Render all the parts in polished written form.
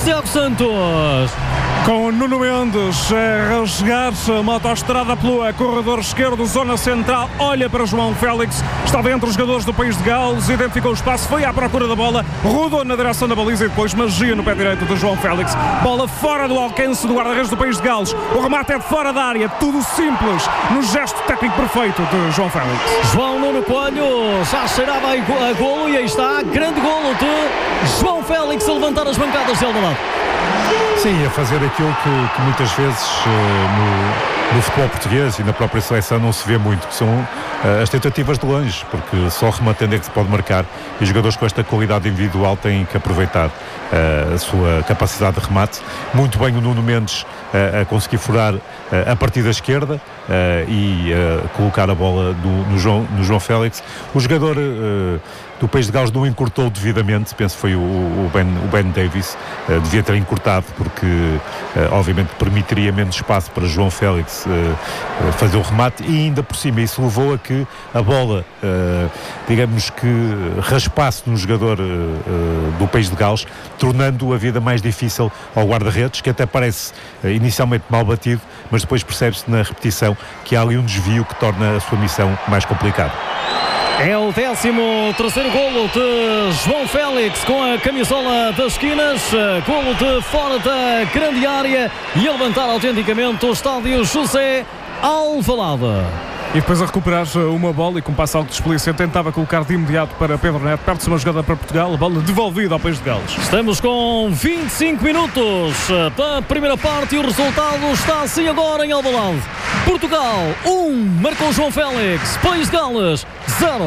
Tiago Santos. Com Nuno Mendes a rasgar-se uma autoestrada pelo corredor esquerdo, zona central, olha para João Félix, está dentro os jogadores do País de Gales, identificou o espaço, foi à procura da bola, rodou na direção da baliza e depois magia no pé direito de João Félix. Bola fora do alcance do guarda-redes do País de Gales, o remate é de fora da área, tudo simples, no gesto técnico perfeito de João Félix. João Nuno Coelho já cheirava a golo e aí está, grande golo de João Félix a levantar as bancadas de Alvalade. Sim, a fazer aquilo que muitas vezes no futebol português e na própria seleção não se vê muito, que são as tentativas de longe, porque só rematando é que se pode marcar e os jogadores com esta qualidade individual têm que aproveitar a sua capacidade de remate. Muito bem o Nuno Mendes a conseguir furar a partir da esquerda e colocar a bola no João Félix. O jogador do País de Gales não encurtou devidamente, penso que foi o Ben Davies, devia ter encurtado porque obviamente permitiria menos espaço para João Félix fazer o remate e ainda por cima isso levou a que a bola digamos que raspasse no jogador do País de Gales, tornando a vida mais difícil ao guarda-redes, que até parece inicialmente mal batido, mas depois percebe-se na repetição que há ali um desvio que torna a sua missão mais complicada. É o 13º golo de João Félix com a camisola das esquinas, golo de fora da grande área e a levantar autenticamente o estádio José Alvalade. E depois a recuperar uma bola e com passo alto desplicente tentava colocar de imediato para Pedro Neto, perde-se uma jogada para Portugal, a bola devolvida ao País de Gales. Estamos com 25 minutos da primeira parte e o resultado está assim agora em Alvalade. Portugal 1, marcou João Félix, País de Gales 0.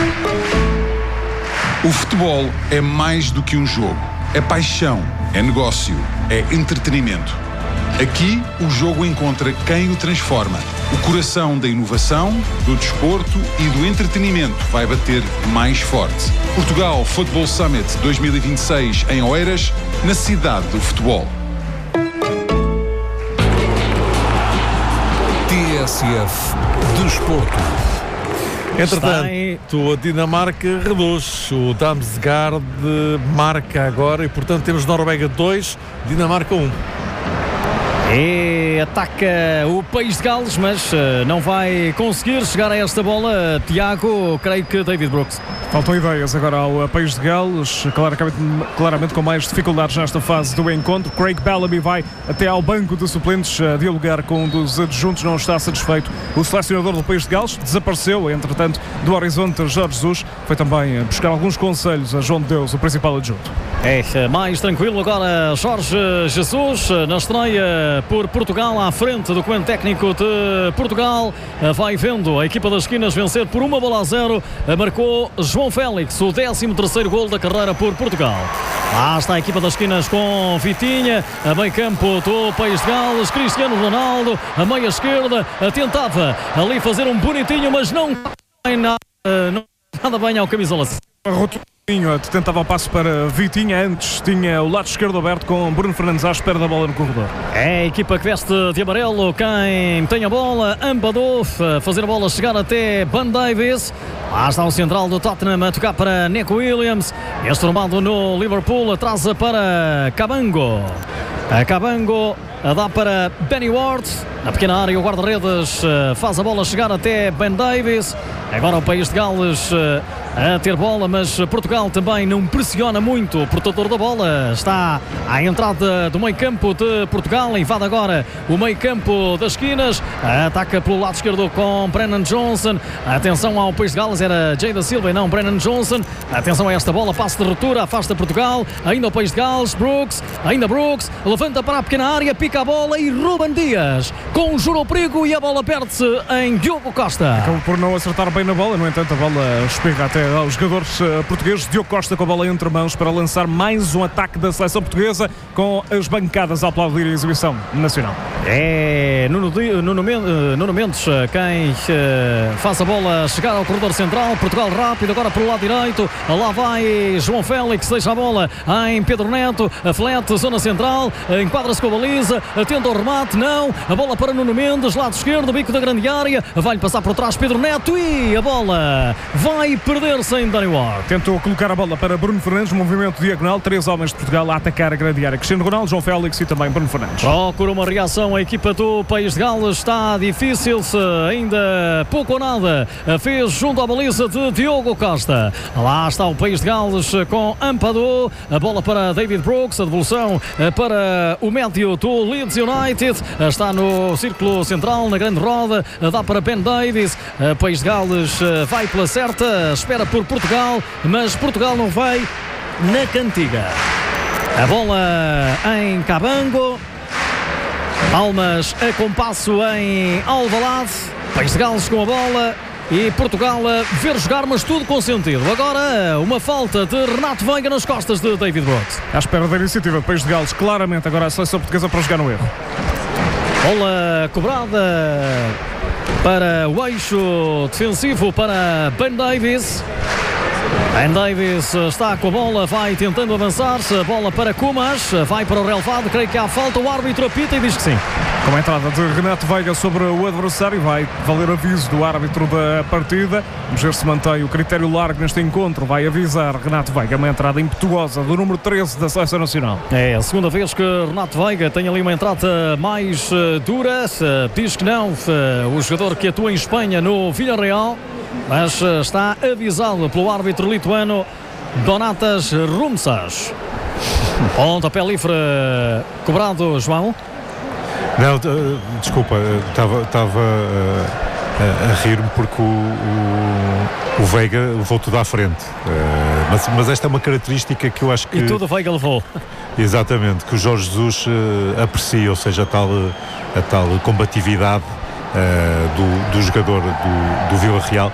O futebol é mais do que um jogo, é paixão, é negócio, é entretenimento. Aqui o jogo encontra quem o transforma. O coração da inovação, do desporto e do entretenimento vai bater mais forte. Portugal Football Summit 2026 em Oeiras, na cidade do futebol. TSF Desporto. Entretanto, a Dinamarca reduz. O Damsgaard marca agora e, portanto, temos Noruega 2, Dinamarca 1. E ataca o País de Gales, mas não vai conseguir chegar a esta bola. Tiago, creio que David Brooks. Faltam ideias agora ao País de Gales, claramente com mais dificuldades nesta fase do encontro. Craig Bellamy vai até ao banco de suplentes dialogar com um dos adjuntos, não está satisfeito. O selecionador do País de Gales desapareceu, entretanto, do horizonte. Jorge Jesus foi também buscar alguns conselhos a João de Deus, o principal adjunto. É mais tranquilo agora Jorge Jesus, na estreia por Portugal, à frente do comando técnico de Portugal. Vai vendo a equipa das esquinas vencer por 1-0. Marcou João Félix, o 13º golo da carreira por Portugal. Lá está a equipa das esquinas com Vitinha, a meio campo do País de Gales, Cristiano Ronaldo, a meia esquerda, tentava ali fazer um bonitinho, mas não nada bem ao camisola. Tentava o passo para Vitinha, antes tinha o lado esquerdo aberto com Bruno Fernandes à espera da bola no corredor. É a equipa que veste de amarelo quem tem a bola, Ampadu, fazer a bola chegar até Ben Davies. Lá está o central do Tottenham a tocar para Neco Williams, este formado no Liverpool, atrás para Cabango. A Cabango a dar para Benny Ward, na pequena área o guarda-redes faz a bola chegar até Ben Davies. Agora o País de Gales a ter bola, mas Portugal também não pressiona muito. O portador da bola está à entrada do meio campo de Portugal, invade agora o meio campo das esquinas, ataca pelo lado esquerdo com Brennan Johnson. Atenção ao País de Gales, era Jay da Silva e não Brennan Johnson. Atenção a esta bola, passe de ruptura, afasta Portugal, ainda o País de Gales, Brooks, ainda Brooks, levanta para a pequena área, pica a bola e Ruben Dias conjura o perigo e a bola perde-se em Diogo Costa. Acabou por não acertar bem na bola, no entanto a bola espirra até aos jogadores portugueses. Diogo Costa com a bola entre mãos para lançar mais um ataque da seleção portuguesa, com as bancadas a aplaudir a exibição nacional. É Nuno Mendes quem faz a bola chegar ao corredor central. Portugal rápido agora pelo lado direito, lá vai João Félix, deixa a bola em Pedro Neto, aflete zona central, enquadra-se com a baliza, tenta o remate, não, a bola para Nuno Mendes, lado esquerdo, bico da grande área, vai-lhe passar por trás Pedro Neto e a bola vai perder erguer-se em Danny Ward. Tentou colocar a bola para Bruno Fernandes, movimento diagonal, 3 homens de Portugal a atacar a grande área. Cristiano Ronaldo, João Félix e também Bruno Fernandes. Procura uma reação a equipa do País de Gales, está difícil, ainda pouco ou nada fez junto à baliza de Diogo Costa. Lá está o País de Gales com Ampadu, a bola para David Brooks, a devolução para o médio do Leeds United, está no círculo central, na grande roda, dá para Ben Davies. País de Gales vai pela certa, espera por Portugal, mas Portugal não vai na cantiga. A bola em Cabango, Almas a compasso em Alvalade, País de Gales com a bola e Portugal a ver jogar, mas tudo com sentido. Agora uma falta de Renato Veiga nas costas de David Brooks. À espera da iniciativa de País de Gales, claramente agora a seleção portuguesa para jogar no erro. Bola cobrada para o eixo defensivo para Ben Davies. Ben Davies está com a bola, vai tentando avançar-se, a bola para Kumas, vai para o relevado, creio que há falta, o árbitro apita e diz que sim. Com a entrada de Renato Veiga sobre o adversário, vai valer aviso do árbitro da partida. Vamos ver se mantém o critério largo neste encontro, vai avisar Renato Veiga, uma entrada impetuosa do número 13 da Seleção Nacional. É a segunda vez que Renato Veiga tem ali uma entrada mais dura, diz que não, o jogador que atua em Espanha no Villarreal, mas está avisado pelo árbitro lituano Donatas Rumsas. Pontapé livre cobrado, João. Não, desculpa, estava a rir-me porque o Veiga levou tudo à frente, mas esta é uma característica que eu acho que... E tudo o Veiga levou. Exatamente, que o Jorge Jesus aprecia, ou seja, a tal combatividade do jogador do Villarreal,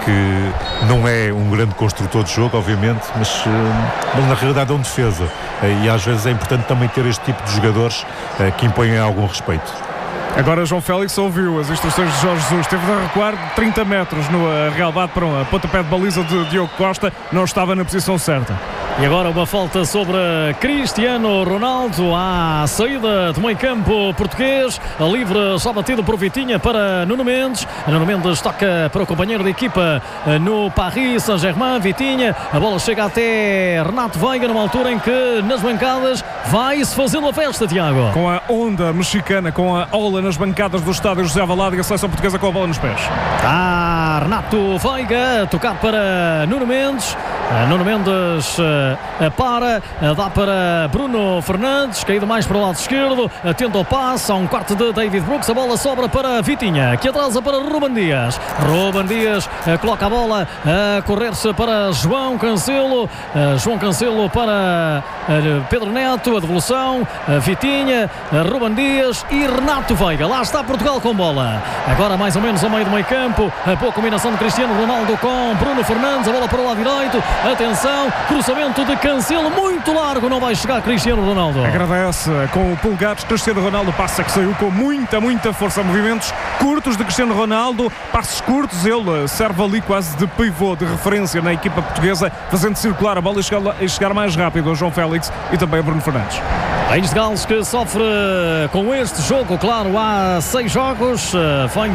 que não é um grande construtor de jogo, obviamente, mas na realidade é um defesa, e às vezes é importante também ter este tipo de jogadores que impõem algum respeito. Agora João Félix ouviu as instruções de Jorge Jesus, teve de recuar 30 metros no relvado para um pontapé de baliza de Diogo Costa, não estava na posição certa. E agora uma falta sobre Cristiano Ronaldo à saída do meio campo português, a livre só batido por Vitinha para Nuno Mendes. Nuno Mendes toca para o companheiro de equipa no Paris Saint-Germain, Vitinha, a bola chega até Renato Veiga numa altura em que nas bancadas vai-se fazendo a festa, Tiago. Com a onda mexicana, com a ola nas bancadas do estádio José Alvalade e a seleção portuguesa com a bola nos pés. Está Renato Veiga, tocado para Nuno Mendes. Nuno Mendes para, dá para Bruno Fernandes, caído mais para o lado esquerdo, tenta o passe, há um quarto de David Brooks, a bola sobra para Vitinha, que atrasa para Ruben Dias. Ruben Dias coloca a bola a correr-se para João Cancelo, João Cancelo para Pedro Neto, a devolução, Vitinha, Ruben Dias e Renato Veiga. Lá está Portugal com bola. Agora mais ou menos ao meio do meio campo, a boa combinação de Cristiano Ronaldo com Bruno Fernandes, a bola para o lado direito, atenção, cruzamento de Cancelo, muito largo, não vai chegar Cristiano Ronaldo. Agradece com o polegar Cristiano Ronaldo, passa que saiu com muita força, movimentos curtos de Cristiano Ronaldo, passos curtos, ele serve ali quase de pivô, de referência na equipa portuguesa, fazendo circular a bola e chegar mais rápido a João Félix e também a Bruno Fernandes. País de Gales que sofre com este jogo, claro, há 6 jogos, vem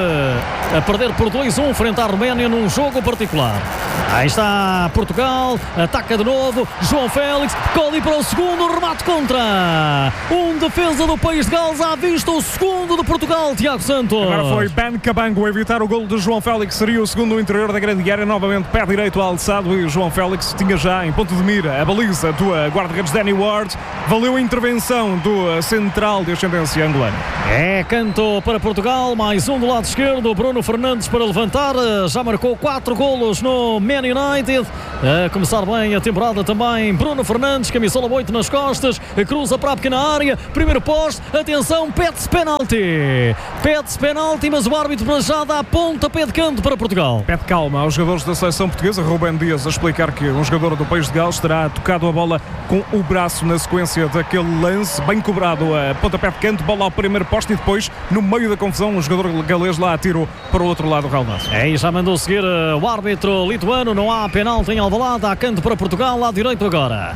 de perder por 2-1 frente à Roménia num jogo particular. Aí está Portugal, ataca de novo, João Félix, cola para o segundo, remate contra um defesa do País de Gales, à vista o segundo de Portugal, Tiago Santos. Agora foi Ben Cabango a evitar o golo de João Félix, seria o segundo no interior da grande área, novamente pé direito alçado e João Félix tinha já em ponto de mira a baliza do guarda-redes Danny Ward, valeu a intervenção do central de ascendência angolana. É canto para Portugal, mais um do lado esquerdo, Bruno Fernandes para levantar, já marcou 4 golos no Man United, a começar bem a temporada também Bruno Fernandes, camisola 8 nas costas, cruza para a pequena área, primeiro poste, atenção, pede-se penalti, mas o árbitro para já dá pontapé de canto para Portugal. Pede calma aos jogadores da seleção portuguesa, Ruben Dias a explicar que um jogador do País de Gales terá tocado a bola com o braço na sequência daquele lance, bem cobrado a pontapé de canto, bola ao primeiro poste e depois, no meio da confusão, um jogador galês lá atirou para o outro lado do relvado. E já mandou seguir o árbitro lituano, não há penalti em Alvalade, há canto para Portugal, lado direito agora.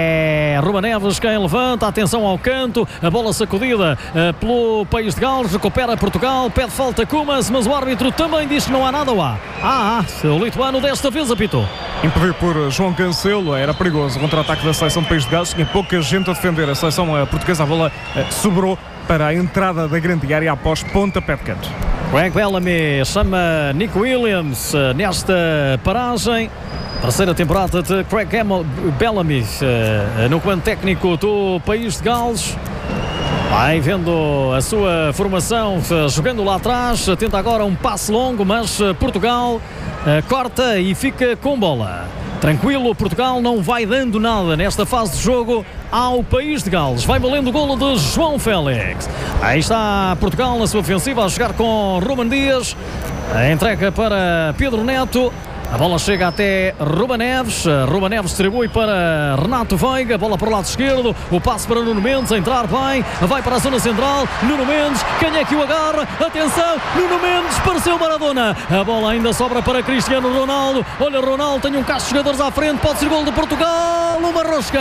Ruben Neves quem levanta, atenção ao canto, a bola sacudida pelo País de Gales, recupera recupera Portugal, pede falta Kumas, mas o árbitro também diz que não há nada lá. O lituano desta vez apitou. Impedido por João Cancelo, era perigoso. Contra-ataque da seleção de País de Gales, tinha pouca gente a defender. A seleção portuguesa, a bola sobrou para a entrada da grande área após pontapé de canto. Craig Bellamy chama Nico Williams nesta paragem. Terceira temporada de Craig Bellamy no comando técnico do País de Gales. Vai vendo a sua formação jogando lá atrás. Tenta agora um passe longo, mas Portugal corta e fica com bola. Tranquilo, Portugal não vai dando nada nesta fase de jogo ao País de Gales. Vai valendo o golo de João Félix. Aí está Portugal na sua ofensiva a jogar com Ruben Dias. A entrega para Pedro Neto. A bola chega até Ruben Neves. Ruben Neves distribui para Renato Veiga. Bola para o lado esquerdo. O passe para Nuno Mendes. A entrar bem. Vai para a zona central. Nuno Mendes. Quem é que o agarra? Atenção. Nuno Mendes. Pareceu Maradona. A bola ainda sobra para Cristiano Ronaldo. Olha, Ronaldo tem um cacho de jogadores à frente. Pode ser gol de Portugal. Uma rosca.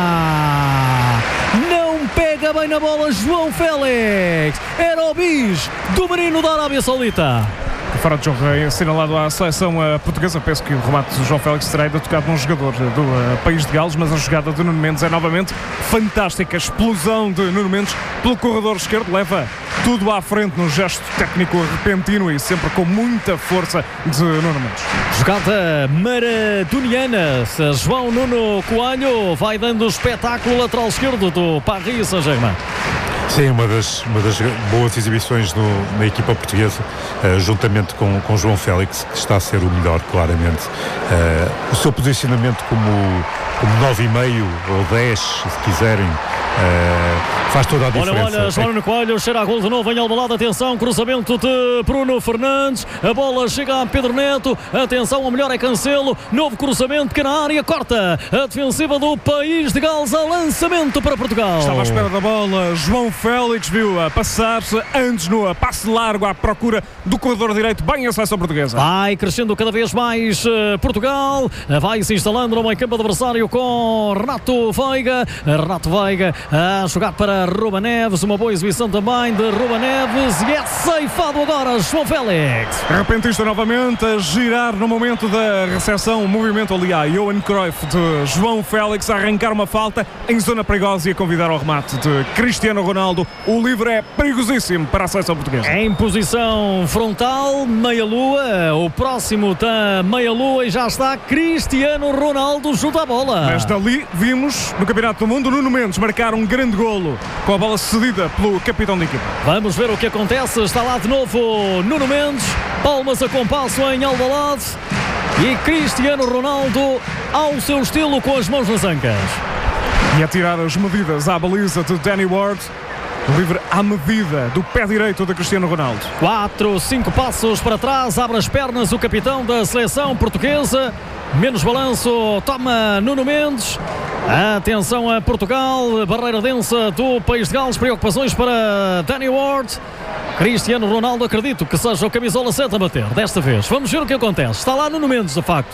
Não pega bem na bola João Félix. Era o bis do menino da Arábia Saudita. Fora de jogo assinalado à seleção portuguesa. Penso que o remate de João Félix terá ido tocado num jogador do País de Gales, mas a jogada de Nuno Mendes é novamente fantástica. A explosão de Nuno Mendes pelo corredor esquerdo leva tudo à frente num gesto técnico repentino e sempre com muita força de Nuno Mendes. Jogada maradoniana. João Nuno Coelho vai dando o espetáculo lateral esquerdo do Paris Saint-Germain. Sim, uma das boas exibições na equipa portuguesa, juntamente com João Félix, que está a ser o melhor, claramente. O seu posicionamento como 9,5 ou 10, se quiserem, faz toda a diferença. Olha, João Nuno Coelho cheira a gol de novo em Alvalade. Atenção, cruzamento de Bruno Fernandes. A bola chega a Pedro Neto. Atenção, o melhor é Cancelo. Novo cruzamento, pequena área, corta a defensiva do País de Gales. A lançamento para Portugal. Estava à espera da bola. João Félix viu a passar-se antes no passe largo à procura do corredor direito. Bem a seleção portuguesa. Vai crescendo cada vez mais Portugal. Vai se instalando no meio campo adversário com Renato Veiga. Renato Veiga a jogar para Ruben Neves. Uma boa exibição também de Ruben Neves. E é ceifado agora João Félix. Repentista novamente a girar no momento da recepção. O movimento ali a Johan Cruyff de João Félix a arrancar uma falta em zona perigosa e a convidar ao remate de Cristiano Ronaldo. O livre é perigosíssimo para a seleção portuguesa. Em posição frontal, meia-lua. O próximo da meia-lua e já está Cristiano Ronaldo junto à bola. Mas dali vimos no Campeonato do Mundo Nuno Mendes marcar um grande golo com a bola cedida pelo capitão da equipa. Vamos ver o que acontece. Está lá de novo Nuno Mendes. Palmas a compasso em Alvalade. E Cristiano Ronaldo ao seu estilo com as mãos nas ancas. E a tirar as medidas à baliza de Danny Ward. Livre à medida do pé direito de Cristiano Ronaldo. 4, 5 passos para trás. Abre as pernas o capitão da seleção portuguesa. Menos balanço, toma Nuno Mendes. Atenção a Portugal. Barreira densa do País de Gales. Preocupações para Danny Ward. Cristiano Ronaldo, acredito que seja o camisola 7 a bater desta vez. Vamos ver o que acontece. Está lá Nuno Mendes, de facto.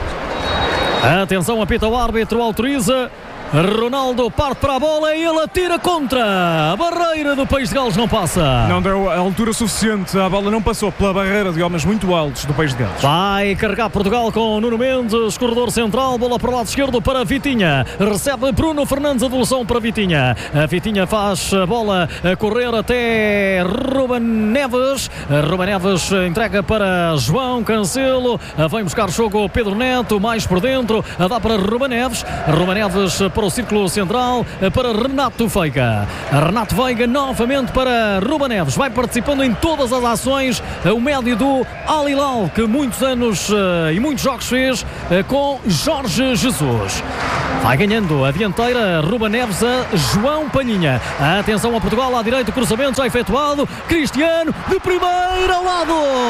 Atenção, apita o árbitro, autoriza. Ronaldo parte para a bola e ele atira contra a barreira do País de Gales, não passa. Não deu a altura suficiente, a bola não passou pela barreira de homens muito altos do País de Gales. Vai carregar Portugal com Nuno Mendes, corredor central, bola para o lado esquerdo para Vitinha. Recebe Bruno Fernandes, a devolução para Vitinha. A Vitinha faz a bola a correr até Ruben Neves. Ruben Neves entrega para João Cancelo. Vem buscar jogo Pedro Neto, mais por dentro. Dá para Ruben Neves. Ruben Neves para o círculo central, para Renato Veiga. Renato Veiga novamente para Ruben Neves. Vai participando em todas as ações o médio do Al Hilal, que muitos anos e muitos jogos fez com Jorge Jesus. Vai ganhando a dianteira Ruben Neves a João Palhinha. Atenção a Portugal, à direita, o cruzamento já efetuado. Cristiano de primeira ao lado.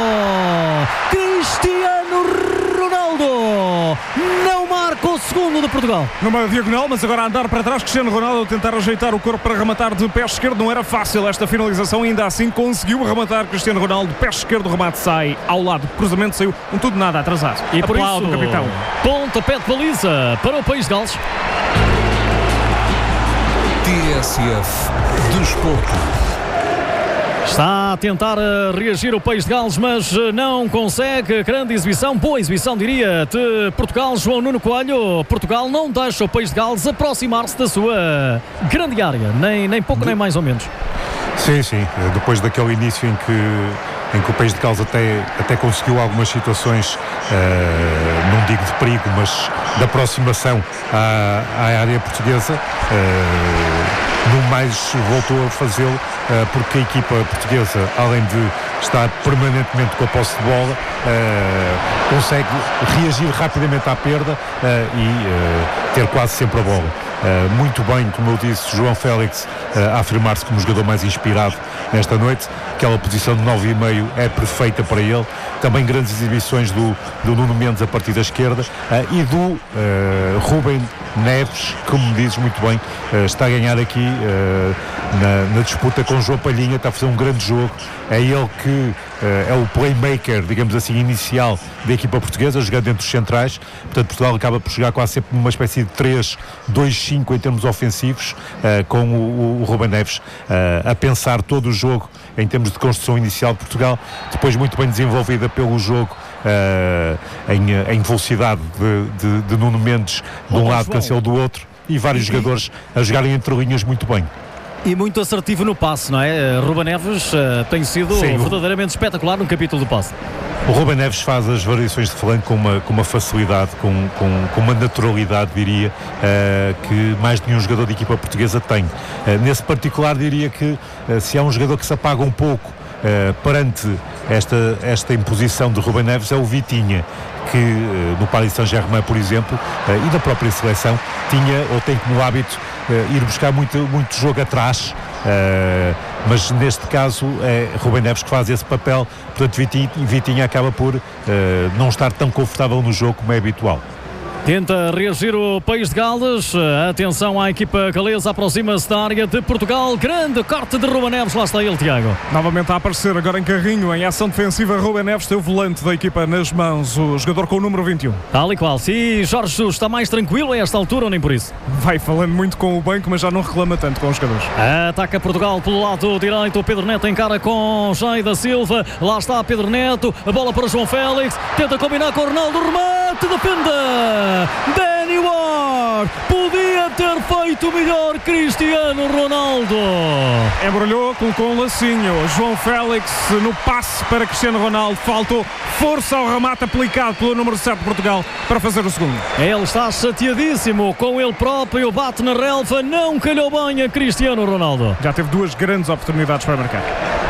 Cristiano Ronaldo não marca o segundo de Portugal. Numa diagonal, mas agora a andar para trás. Cristiano Ronaldo a tentar ajeitar o corpo para rematar de pé esquerdo. Não era fácil esta finalização, ainda assim conseguiu rematar Cristiano Ronaldo. Pé esquerdo, o remate sai ao lado. O cruzamento saiu um tudo nada atrasado. E por aplauso isso, o capitão. Pontapé de baliza para o País de Gales. TSF Desporto. Está a tentar reagir o País de Gales, mas não consegue. Grande exibição, boa exibição, diria, de Portugal. João Nuno Coelho. Portugal não deixa o País de Gales aproximar-se da sua grande área, nem pouco, nem mais ou menos. Sim, depois daquele início em que o País de Gales até conseguiu algumas situações, não digo de perigo, mas de aproximação à área portuguesa, no mais voltou a fazê-lo, porque a equipa portuguesa, além de estar permanentemente com a posse de bola, consegue reagir rapidamente à perda e ter quase sempre a bola. Muito bem, como eu disse, João Félix a afirmar-se como o jogador mais inspirado nesta noite. Aquela posição de 9,5 é perfeita para ele. Também grandes exibições do Nuno Mendes a partir da esquerda e do Rubem Neves, como dizes muito bem, está a ganhar aqui na disputa com João Palhinha, está a fazer um grande jogo. É ele que é o playmaker, digamos assim, inicial da equipa portuguesa, jogando entre os centrais. Portanto, Portugal acaba por jogar quase sempre numa espécie de 3-2-5 em termos ofensivos, com o Rubem Neves a pensar todo o jogo em termos de construção inicial de Portugal, depois muito bem desenvolvida pelo jogo em velocidade de Nuno Mendes de um lado, Cancelo do outro, e vários jogadores a jogarem entre linhas muito bem. E muito assertivo no passe, não é? Rubem Neves tem sido verdadeiramente espetacular no capítulo do passe. O Rubem Neves faz as variações de flanco com uma facilidade, com uma naturalidade, diria, que mais de nenhum jogador de equipa portuguesa tem. Nesse particular, diria que se há um jogador que se apaga um pouco perante esta imposição de Rubem Neves, é o Vitinha, que no Paris Saint-Germain, por exemplo, e na própria seleção, tinha ou tem como hábito ir buscar muito jogo atrás, mas neste caso é Rubem Neves que faz esse papel. Portanto, Vitinha acaba por não estar tão confortável no jogo como é habitual. Tenta reagir o País de Gales. Atenção à equipa galesa, aproxima-se da área de Portugal. Grande corte de Rubem Neves, lá está ele, Tiago. Novamente a aparecer agora em carrinho, em ação defensiva. Rubem Neves tem o volante da equipa nas mãos, o jogador com o número 21. Tal e qual. Sim, Jorge Jesus está mais tranquilo a esta altura ou nem por isso? Vai falando muito com o banco, mas já não reclama tanto com os jogadores. Ataca Portugal pelo lado direito. O Pedro Neto encara com Jair da Silva. Lá está Pedro Neto. A bola para João Félix. Tenta combinar com o Ronaldo. Remate, defende Danny Ward. Podia ter feito melhor Cristiano Ronaldo. Embrulhou, colocou um lacinho. João Félix no passe para Cristiano Ronaldo. Faltou força ao remate aplicado pelo número 7 de Portugal para fazer o segundo. Ele está chateadíssimo com ele próprio. Bate na relva. Não calhou bem a Cristiano Ronaldo. Já teve duas grandes oportunidades para marcar.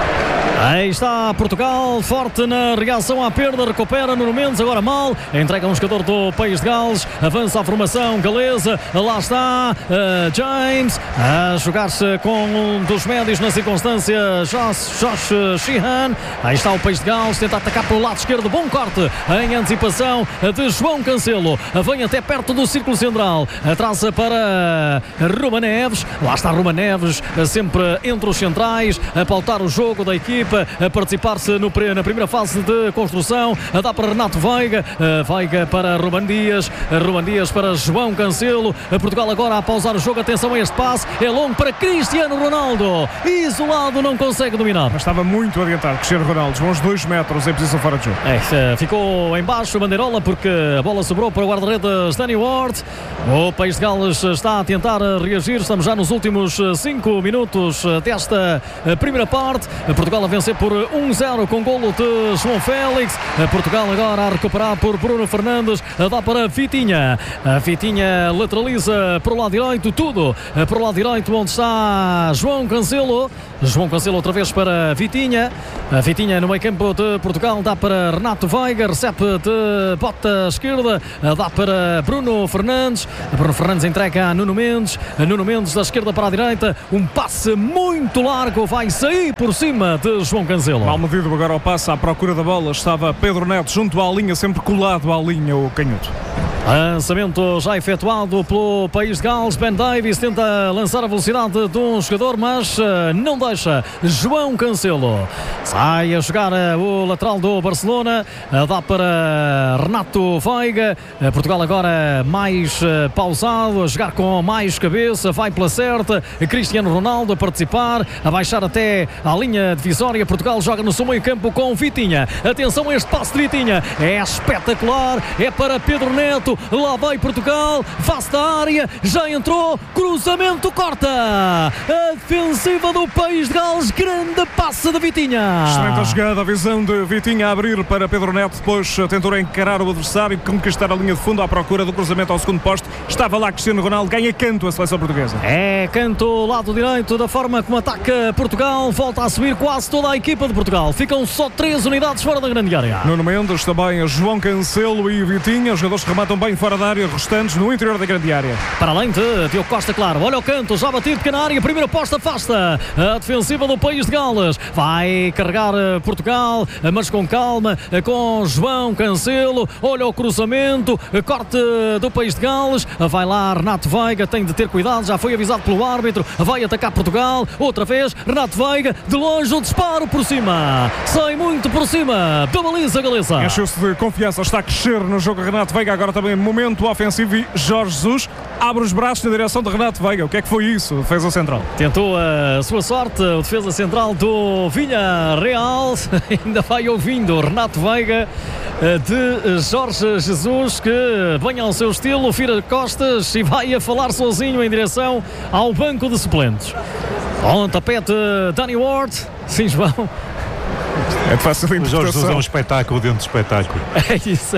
Aí está Portugal, forte na reação à perda, recupera Nuno Mendes, agora mal, entrega um jogador do País de Gales, avança a formação galesa, lá está James, a jogar-se com um dos médios na circunstância, Josh Sheehan. Aí está o País de Gales, tenta atacar pelo lado esquerdo, bom corte em antecipação de João Cancelo, vem até perto do círculo central, traça para Rubem Neves, lá está Rubem Neves, sempre entre os centrais, a pautar o jogo da equipa, a participar-se na primeira fase de construção, a dar para Renato Veiga, Veiga para Ruben Dias para João Cancelo, Portugal agora a pausar o jogo, atenção a este passe, é longo para Cristiano Ronaldo, isolado, não consegue dominar. Mas estava muito adiantado Cristiano Ronaldo, uns 2 metros em posição fora de jogo. Ficou em baixo a bandeirola porque a bola sobrou para o guarda-redes Danny Ward. O País de Gales está a tentar reagir, estamos já nos últimos 5 minutos desta primeira parte. Portugal a vencer por 1-0 com golo de João Félix. Portugal agora a recuperar por Bruno Fernandes, dá para Vitinha. A Vitinha lateraliza para o lado direito, tudo para o lado direito onde está João Cancelo. João Cancelo outra vez para Vitinha. A Vitinha no meio campo de Portugal, dá para Renato Veiga, recebe de bota esquerda, dá para Bruno Fernandes. Bruno Fernandes entrega a Nuno Mendes. Nuno Mendes da esquerda para a direita, um passe muito largo, vai sair por cima de João Cancelo. Mal medido agora ao passe à procura da bola, estava Pedro Neto junto à linha, sempre colado à linha o canhoto. Lançamento já efetuado pelo país de Gales. Ben Davies tenta lançar a velocidade de um jogador, mas não deixa. João Cancelo sai a jogar o lateral do Barcelona. Dá para Renato Veiga. Portugal agora mais pausado, a jogar com mais cabeça. Vai pela certa. Cristiano Ronaldo a participar, a baixar até à linha divisória. Portugal joga no seu meio campo com Vitinha. Atenção a este passo de Vitinha. É espetacular. É para Pedro Neto. Lá vai Portugal, face da área, já entrou, cruzamento, corta a defensiva do país de Gales, grande passe de Vitinha. Excelente a jogada, a visão de Vitinha a abrir para Pedro Neto, depois tentou encarar o adversário e conquistar a linha de fundo à procura do cruzamento ao segundo posto. Estava lá Cristiano Ronaldo, ganha canto a seleção portuguesa. É canto lado direito, da forma como ataca Portugal, volta a subir quase toda a equipa de Portugal, ficam só 3 unidades fora da grande área. Nuno Mendes, também João Cancelo e Vitinha, os jogadores que rematam bem fora da área, restantes no interior da grande área. Para além de Diogo Costa, claro, olha o canto, já batido de pequena área, primeira posta afasta a defensiva do país de Gales, vai carregar Portugal, mas com calma, com João Cancelo, olha o cruzamento, corte do país de Gales, vai lá Renato Veiga, tem de ter cuidado, já foi avisado pelo árbitro, vai atacar Portugal, outra vez, Renato Veiga, de longe o disparo por cima, sai muito por cima da baliza galesa. Encheu-se de confiança, está a crescer no jogo Renato Veiga, agora também momento ofensivo e Jorge Jesus abre os braços na direção de Renato Veiga. O que é que foi isso, defesa central? Tentou a sua sorte, o defesa central do Villarreal, ainda vai ouvindo Renato Veiga de Jorge Jesus, que vem ao seu estilo, vira costas e vai a falar sozinho em direção ao banco de suplentes. Pontapé de Danny Ward. Sim, João. É fácil de interpretação. O Jorge Jesus é um espetáculo dentro do espetáculo. É isso. É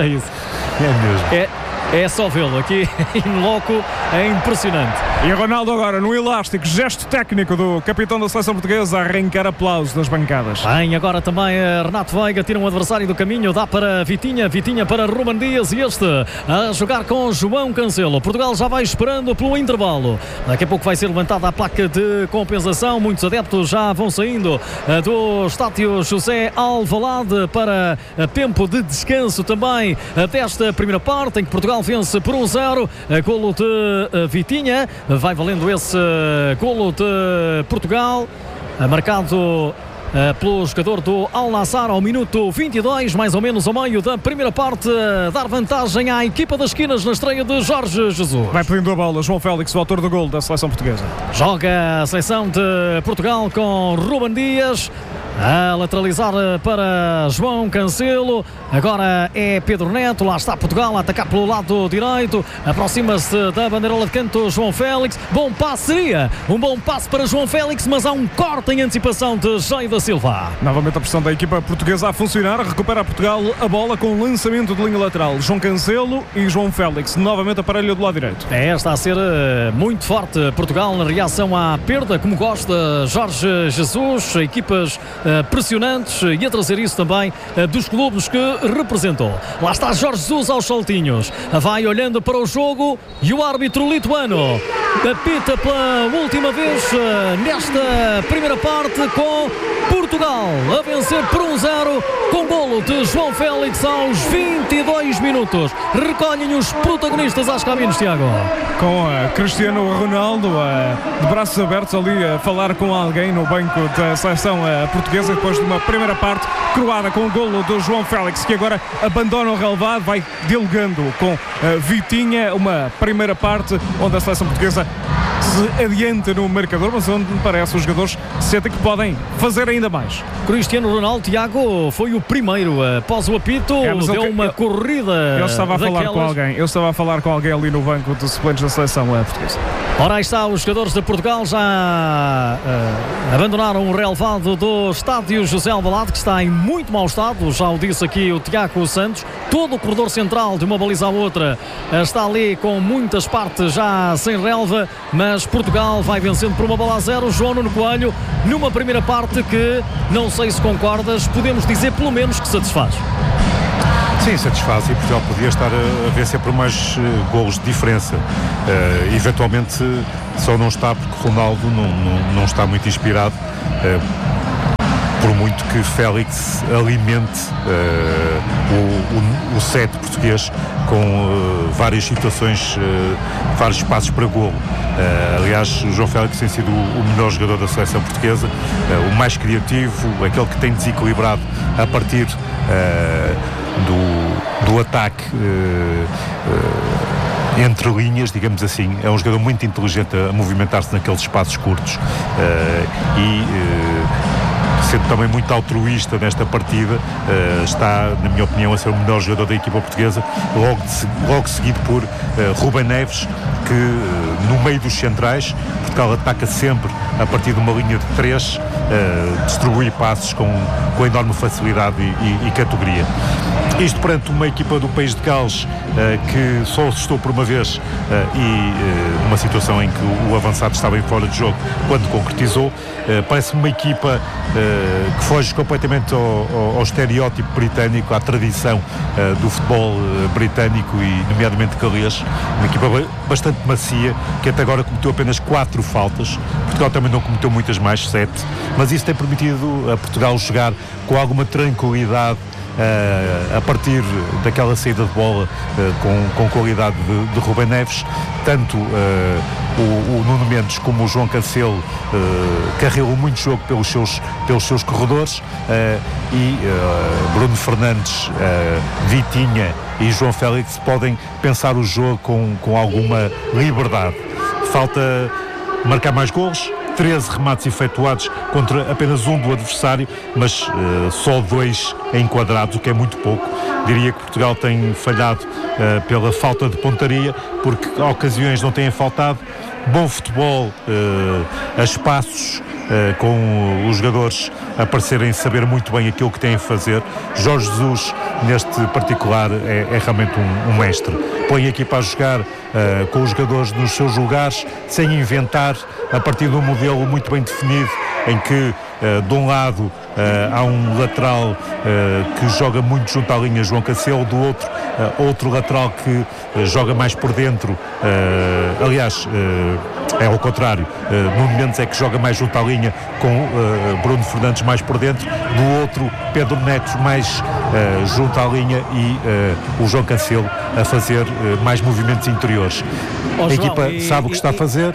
mesmo. É só vê-lo aqui em loco, é impressionante. E Ronaldo agora no elástico, gesto técnico do capitão da seleção portuguesa a arrancar aplausos das bancadas. Vem agora também Renato Veiga, tira um adversário do caminho, dá para Vitinha para Ruben Dias e este a jogar com João Cancelo. Portugal já vai esperando pelo intervalo. Daqui a pouco vai ser levantada a placa de compensação, muitos adeptos já vão saindo do estádio José Alvalade para tempo de descanso também desta primeira parte, em que Portugal vence por 1-0, golo de Vitinha, vai valendo esse golo de Portugal, marcado pelo jogador do Al Nassr ao minuto 22, mais ou menos ao meio da primeira parte, dar vantagem à equipa das esquinas na estreia de Jorge Jesus. Vai pedindo a bola João Félix, o autor do golo da seleção portuguesa. Joga a seleção de Portugal com Ruben Dias a lateralizar para João Cancelo. Agora é Pedro Neto, lá está Portugal a atacar pelo lado direito, aproxima-se da bandeirola de canto João Félix. Bom passe, seria um bom passe para João Félix, mas há um corte em antecipação de Jair da Silva. Novamente a pressão da equipa portuguesa a funcionar, recupera Portugal a bola com lançamento de linha lateral. João Cancelo e João Félix, novamente aparelho do lado direito. Está a ser muito forte Portugal na reação à perda, como gosta Jorge Jesus, equipas pressionantes, e a trazer isso também dos clubes que representou. Lá está Jorge Jesus aos saltinhos, vai olhando para o jogo e o árbitro lituano apita pela última vez nesta primeira parte, com Portugal a vencer por 1-0 com golo de João Félix aos 22 minutos. Recolhem os protagonistas às cabines, Tiago. Com Cristiano Ronaldo de braços abertos ali a falar com alguém no banco da seleção portuguesa, depois de uma primeira parte coroada com o golo do João Félix, que agora abandona o relevado, vai dialogando com Vitinha. Uma primeira parte onde a seleção portuguesa se adianta no marcador, mas onde me parece os jogadores sentem que podem fazer ainda mais. Cristiano Ronaldo, Tiago, foi o primeiro após o apito, deu uma corrida. Eu estava a falar com alguém, ali no banco de suplentes da seleção portuguesa. Ora, aí está, os jogadores de Portugal já abandonaram o relevado do estádio José Alvalade, que está em muito mau estado, já o disse aqui o Tiago Santos. Todo o corredor central de uma baliza à outra está ali com muitas partes já sem relva, mas Portugal vai vencendo por 1-0. João Nuno Coelho, numa primeira parte que, não sei se concordas, podemos dizer pelo menos que satisfaz. Sim, satisfaz, e Portugal podia estar a vencer por mais golos de diferença. Eventualmente só não está porque Ronaldo não está muito inspirado. por muito que Félix alimente o set português com várias situações, vários espaços para golo. Aliás, o João Félix tem sido o melhor jogador da seleção portuguesa, o mais criativo, aquele que tem desequilibrado a partir do ataque entre linhas, digamos assim. É um jogador muito inteligente a movimentar-se naqueles espaços curtos sendo também muito altruísta nesta partida, está, na minha opinião, a ser o melhor jogador da equipa portuguesa, logo seguido por Rubem Neves, que no meio dos centrais, Portugal ataca sempre a partir de uma linha de 3, distribui passos com enorme facilidade e categoria. Isto perante uma equipa do País de Gales que só assustou por uma vez e uma situação em que o avançado estava em fora de jogo quando concretizou. Parece uma equipa que foge completamente ao estereótipo britânico, à tradição do futebol britânico e nomeadamente galês. Uma equipa bastante macia, que até agora cometeu apenas 4 faltas. Portugal também não cometeu muitas mais, 7, mas isso tem permitido a Portugal jogar com alguma tranquilidade a partir daquela saída de bola com qualidade de Rubem Neves. Tanto o Nuno Mendes como o João Cancelo carregam muito jogo pelos seus corredores, e Bruno Fernandes, Vitinha e João Félix podem pensar o jogo com alguma liberdade. Falta marcar mais golos, 13 remates efetuados contra apenas um do adversário, mas só 2 enquadrados, o que é muito pouco. Diria que Portugal tem falhado pela falta de pontaria, porque ocasiões não têm faltado. Bom futebol a espaços, com os jogadores a parecerem saber muito bem aquilo que têm a fazer. Jorge Jesus, neste particular, é realmente um mestre. Põe a equipa a jogar com os jogadores nos seus lugares, sem inventar, a partir de um modelo muito bem definido, em que de um lado há um lateral que joga muito junto à linha, João Cancelo, do outro lateral que joga mais por dentro, aliás, é ao contrário, Nuno Mendes é que joga mais junto à linha, com Bruno Fernandes mais por dentro, do outro Pedro Neto mais junto à linha, e o João Cancelo a fazer mais movimentos interiores. A equipa sabe o que está a fazer.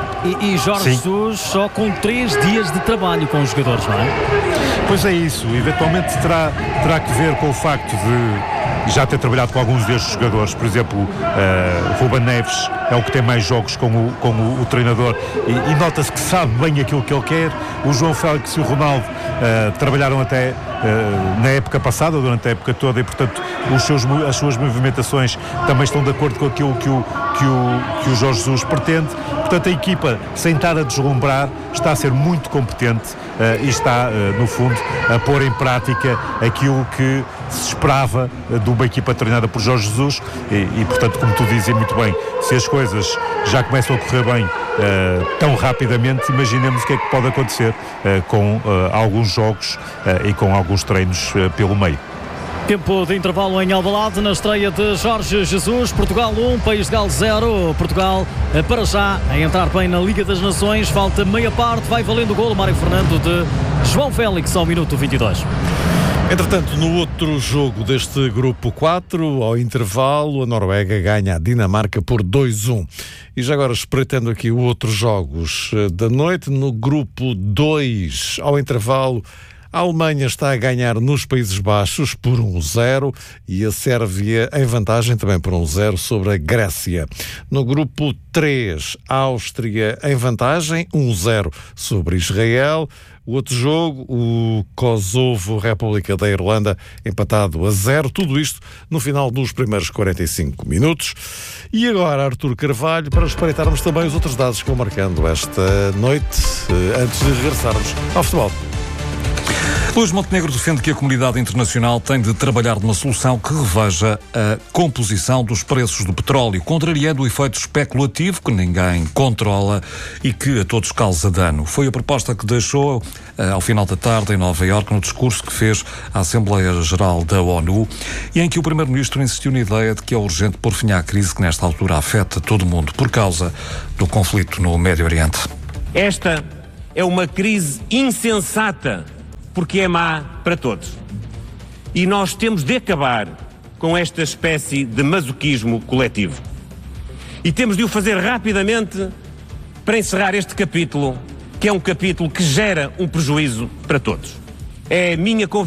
E Jorge Jesus só com 3 dias de trabalho com os jogadores, não é? Pois é isso, eventualmente terá que ver com o facto de já ter trabalhado com alguns destes jogadores. Por exemplo, Rubem Neves é o que tem mais jogos com o treinador, e nota-se que sabe bem aquilo que ele quer. O João Félix e o Ronaldo trabalharam até na época passada, durante a época toda, e portanto as suas movimentações também estão de acordo com aquilo que o Jorge Jesus pretende. Portanto, a equipa, sem estar a deslumbrar, está a ser muito competente e está, no fundo, a pôr em prática aquilo que se esperava de uma equipa treinada por Jorge Jesus e portanto, como tu dizes muito bem, se as coisas já começam a correr bem tão rapidamente, imaginemos o que é que pode acontecer com alguns jogos e com alguns treinos pelo meio. Tempo de intervalo em Alvalade, na estreia de Jorge Jesus. Portugal 1, País de Gales 0. Portugal, para já, a entrar bem na Liga das Nações. Falta meia parte, vai valendo o golo, Mário Fernando, de João Félix, ao minuto 22. Entretanto, no outro jogo deste grupo 4, ao intervalo, a Noruega ganha a Dinamarca por 2-1. E já agora, espreitando aqui os outros jogos da noite, no grupo 2, ao intervalo, a Alemanha está a ganhar nos Países Baixos por 1-0 e a Sérvia em vantagem também por 1-0 sobre a Grécia. No grupo 3, a Áustria em vantagem, 1-0 sobre Israel. O outro jogo, o Kosovo-República da Irlanda, empatado a 0. Tudo isto no final dos primeiros 45 minutos. E agora, Artur Carvalho, para espreitarmos também os outros dados que vão marcando esta noite, antes de regressarmos ao futebol. Luís Montenegro defende que a comunidade internacional tem de trabalhar numa solução que reveja a composição dos preços do petróleo, contrariando o efeito especulativo que ninguém controla e que a todos causa dano. Foi a proposta que deixou ao final da tarde em Nova Iorque, no discurso que fez à Assembleia Geral da ONU, e em que o Primeiro-Ministro insistiu na ideia de que é urgente pôr fim à crise que nesta altura afeta todo o mundo por causa do conflito no Médio Oriente. Esta é uma crise insensata, porque é má para todos. E nós temos de acabar com esta espécie de masoquismo coletivo. E temos de o fazer rapidamente para encerrar este capítulo, que é um capítulo que gera um prejuízo para todos. É a minha convicção